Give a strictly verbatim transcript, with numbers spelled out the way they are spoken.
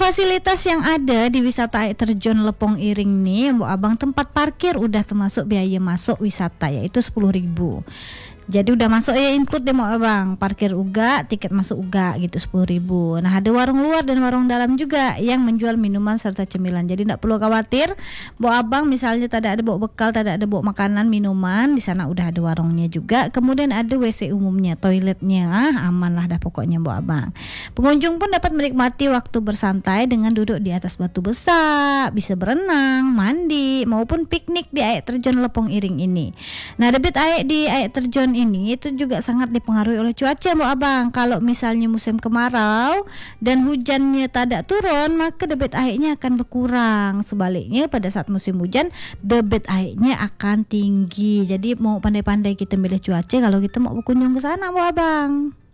fasilitas yang ada di wisata air terjun Lepong Iring nih, Bu Abang, tempat parkir udah termasuk biaya masuk wisata yaitu sepuluh ribu. Jadi udah masuk ya, include deh mau abang, parkir uga, tiket masuk uga gitu sepuluh ribu. Nah ada warung luar dan warung dalam juga yang menjual minuman serta cemilan. Jadi tidak perlu khawatir, bu abang misalnya tidak ada bawa bekal, tidak ada bawa makanan minuman, di sana udah ada warungnya juga. Kemudian ada W C umumnya, toiletnya, ah, aman lah dah pokoknya bu abang. Pengunjung pun dapat menikmati waktu bersantai dengan duduk di atas batu besar, bisa berenang, mandi, maupun piknik di air terjun Lepong Iring ini. Nah debit air di air terjun ini itu juga sangat dipengaruhi oleh cuaca Bu Abang. Kalau misalnya musim kemarau dan hujannya tidak turun, maka debit airnya akan berkurang. Sebaliknya pada saat musim hujan, debit airnya akan tinggi. Jadi mau pandai-pandai kita milih cuaca kalau kita mau berkunjung ke sana Bu Abang.